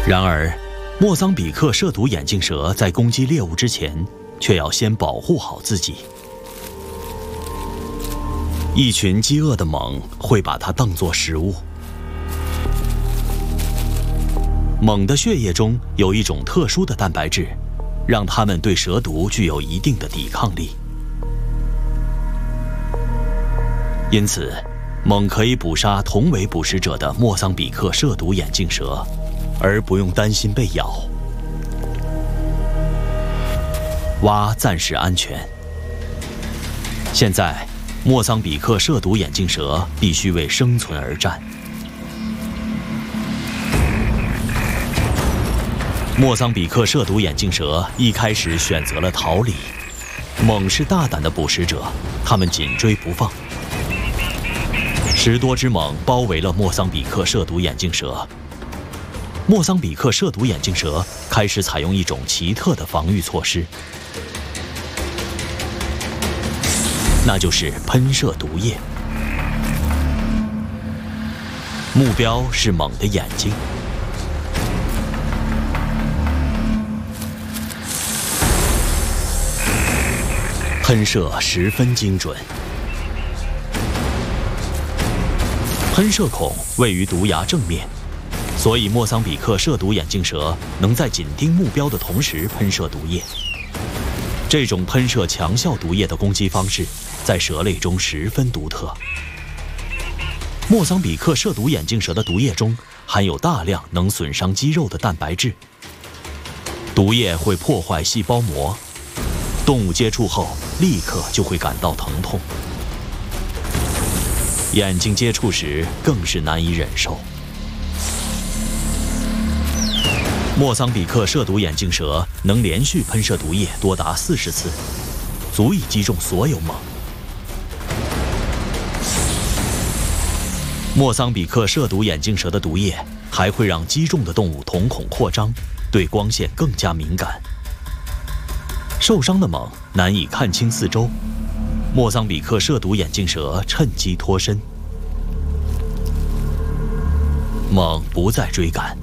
然而，莫桑比克涉毒眼镜蛇在攻击猎物之前，却要先保护好自己。一群饥饿的蟒会把它当作食物。蟒的血液中有一种特殊的蛋白质，让它们对蛇毒具有一定的抵抗力。因此，蟒可以捕杀同为捕食者的莫桑比克涉毒眼镜蛇，而不用担心被咬。蛙暂时安全。现在，莫桑比克涉毒眼镜蛇必须为生存而战。莫桑比克涉毒眼镜蛇一开始选择了逃离，蟒是大胆的捕食者，它们紧追不放。10多只蟒包围了莫桑比克涉毒眼镜蛇。莫桑比克涉毒眼镜蛇开始采用一种奇特的防御措施，那就是喷射毒液。目标是蟒的眼睛。喷射十分精准。喷射孔位于毒牙正面，所以莫桑比克涉毒眼镜蛇能在紧盯目标的同时喷射毒液。这种喷射强效毒液的攻击方式，在蛇类中十分独特。莫桑比克涉毒眼镜蛇的毒液中含有大量能损伤肌肉的蛋白质，毒液会破坏细胞膜，动物接触后立刻就会感到疼痛，眼睛接触时更是难以忍受。莫桑比克涉毒眼镜蛇能连续喷射毒液多达40次，足以击中所有蟒。莫桑比克涉毒眼镜蛇的毒液还会让击中的动物瞳孔扩张，对光线更加敏感。受伤的蟒难以看清四周，莫桑比克涉毒眼镜蛇趁机脱身。蟒不再追赶。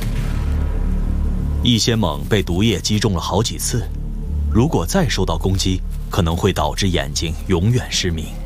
一些蟒被毒液击中了好几次，如果再受到攻击，可能会导致眼睛永远失明。